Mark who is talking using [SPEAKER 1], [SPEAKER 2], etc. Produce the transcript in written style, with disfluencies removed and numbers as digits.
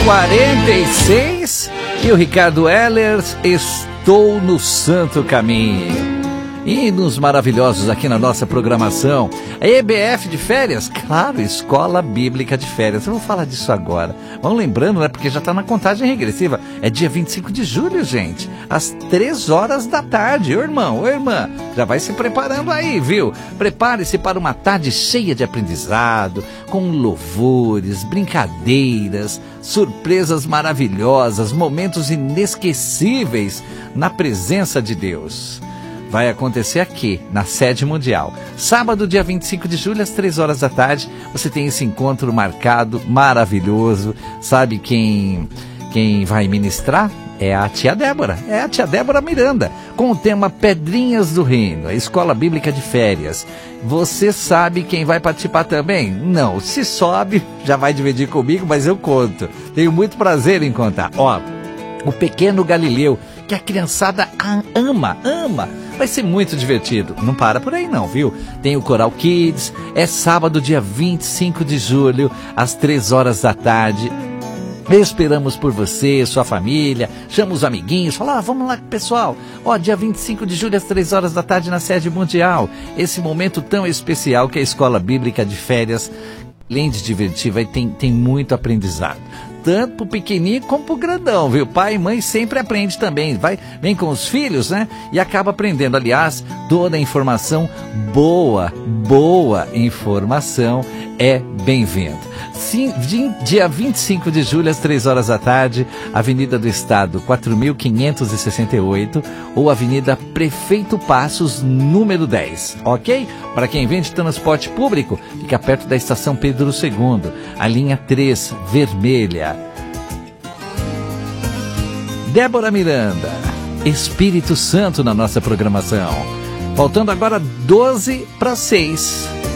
[SPEAKER 1] 6h46 e o Ricardo Ehlers, estou no santo caminho. Hinos maravilhosos aqui na nossa programação. A EBF de férias, claro, Escola Bíblica de Férias. Eu vou falar disso agora. Vamos lembrando, né? Porque já está na contagem regressiva. É dia 25 de julho, gente. Às 3 horas da tarde. Ô irmão, ô irmã, já vai se preparando aí, viu? Prepare-se para uma tarde cheia de aprendizado, com louvores, brincadeiras, surpresas maravilhosas, momentos inesquecíveis na presença de Deus. Vai acontecer aqui, na sede mundial. Sábado, dia 25 de julho, às 3 horas da tarde, você tem esse encontro marcado, maravilhoso. Sabe quem vai ministrar? É a tia Débora Miranda, com o tema Pedrinhas do Reino, a Escola Bíblica de Férias. Você sabe quem vai participar também? Não, se sobe, já vai dividir comigo, mas eu conto. Tenho muito prazer em contar. Ó, o Pequeno Galileu, que a criançada ama. Vai ser muito divertido. Não para por aí não, viu? Tem o Coral Kids. É sábado, dia 25 de julho, às 3 horas da tarde. Esperamos por você, sua família. Chama os amiguinhos. Fala, vamos lá, pessoal. Ó, dia 25 de julho, às 3 horas da tarde, na sede mundial. Esse momento tão especial que é a Escola Bíblica de Férias, além de divertir, tem muito aprendizado. Tanto pro pequenininho como pro grandão, viu? Pai e mãe sempre aprende também. Vem com os filhos, né? E acaba aprendendo. Aliás, toda a informação, boa informação é bem-vinda. Sim, dia 25 de julho, às 3 horas da tarde, Avenida do Estado, 4.568, ou Avenida Prefeito Passos, número 10, ok? Para quem vem de transporte público, fica perto da Estação Pedro II, a linha 3, vermelha. Débora Miranda, Espírito Santo na nossa programação. Faltando agora 12 para 6.